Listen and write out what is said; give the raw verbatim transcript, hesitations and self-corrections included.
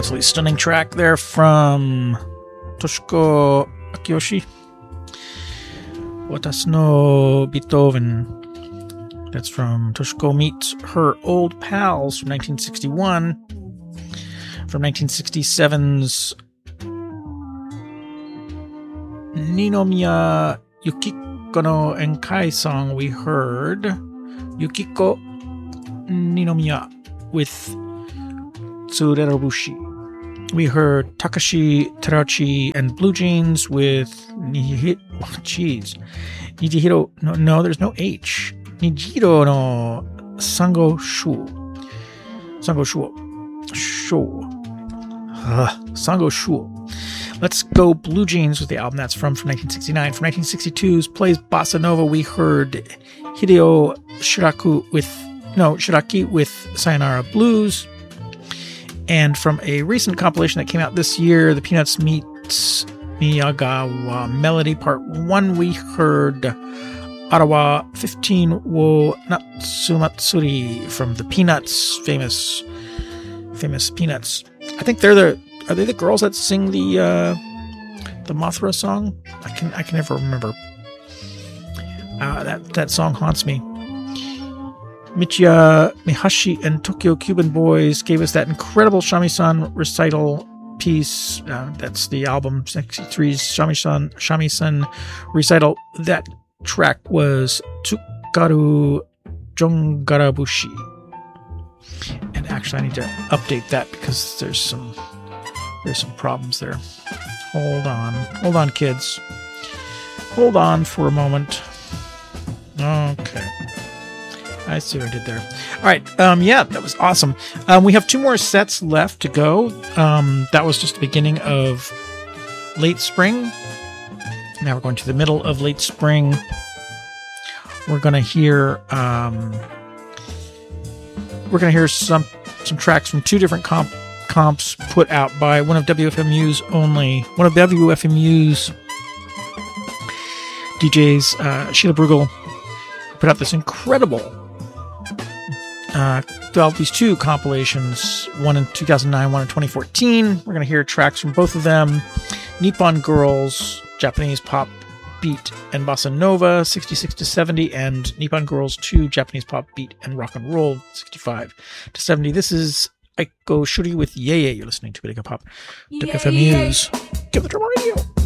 Absolutely stunning track there from Toshiko Akiyoshi. Watashi no Beethoven. That's from Toshiko Meets Her Old Pals from nineteen sixty-one. From nineteen sixty-seven's Ninomiya Yukiko no Enkai song, we heard Yukiko Ninomiya with Tsurerobushi. We heard Takashi Terauchi and Blue Jeans with Nihiro. Oh, jeez. Nijihiro. No, no, there's no H. Nijiro no Sango Shuo. Sango Shuo. Shuo. Uh, Sango Shuo. Let's go Blue Jeans with the album that's from, from nineteen sixty-nine. From nineteen sixty-two's Plays Bossa Nova, we heard Hideo Shiraku with, no, Shiraki with Sayonara Blues. And from a recent compilation that came out this year, The Peanuts Meets Miyagawa Melody Part one, we heard Arawa fifteen wo Natsumatsuri from the Peanuts, famous famous Peanuts. I think they're the, are they the girls that sing the uh, the Mothra song? I can I can never remember. Uh, that, that song haunts me. Michiya Mihashi and Tokyo Cuban Boys gave us that incredible Shamisen recital piece. Uh, that's the album sixty-three's Shamisen, Shamisen recital. That track was Tsukaru Jongarabushi. And actually, I need to update that because there's some there's some problems there. Hold on, hold on, kids. Hold on for a moment. Okay. I see what I did there. All right. Um, yeah, that was awesome. Um, we have two more sets left to go. Um, that was just the beginning of late spring. Now we're going to the middle of late spring. We're going to hear um, we're going to hear some some tracks from two different comp, comps put out by one of W F M U's only one of W F M U's D Js, uh, Sheila Brugel, put out this incredible. Uh, developed these two compilations, one in two thousand nine, one in twenty fourteen. We're going to hear tracks from both of them. Nippon Girls, Japanese Pop, Beat, and Bossa Nova, sixty-six to seventy, and Nippon Girls two, Japanese Pop, Beat, and Rock and Roll, sixty-five to seventy. This is Aiko Shuri with Yeye. You're listening to Big Pop, W F M News. Give the drama radio.